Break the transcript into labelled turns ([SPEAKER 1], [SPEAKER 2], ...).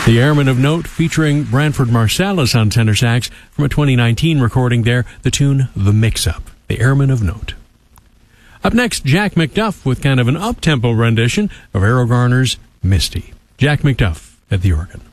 [SPEAKER 1] The Airmen of Note, featuring Branford Marsalis on tenor sax from a 2019 recording there, the tune The Mix-Up. The Airmen of Note. Up next, Jack McDuff with kind of an up-tempo rendition of Errol Garner's Misty. Jack McDuff at the organ.